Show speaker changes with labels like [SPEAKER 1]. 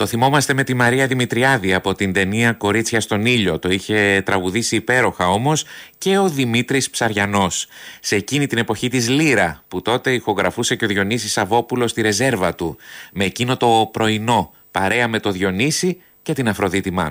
[SPEAKER 1] Το θυμόμαστε με τη Μαρία Δημητριάδη από την ταινία «Κορίτσια στον ήλιο». Το είχε τραγουδήσει υπέροχα όμως και ο Δημήτρης Ψαριανός. Σε εκείνη την εποχή της Λύρα, που τότε ηχογραφούσε και ο Διονύσης Σαββόπουλος στη ρεζέρβα του, με εκείνο το πρωινό, παρέα με το Διονύση και την Αφροδίτη Μάνου.